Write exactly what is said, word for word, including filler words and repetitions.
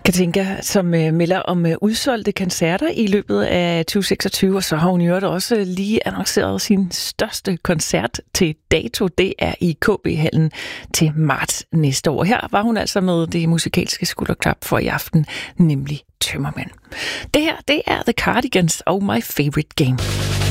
Katinka, som øh, melder om øh, udsolgte koncerter i løbet af tyve seksogtyve, og så har hun jo også lige annonceret sin største koncert til dato. Det er i K B-hallen til marts næste år. Her var hun altså med det musikalske skulderklap for i aften, nemlig Tømmermænd. Det her, det er The Cardigans og My Favorite Game.